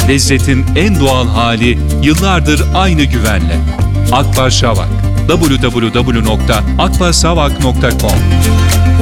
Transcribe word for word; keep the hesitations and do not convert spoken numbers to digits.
Lezzetin en doğal hali, yıllardır aynı güvenle. Akbaş Savak. double-u double-u double-u nokta akbaşsavak nokta com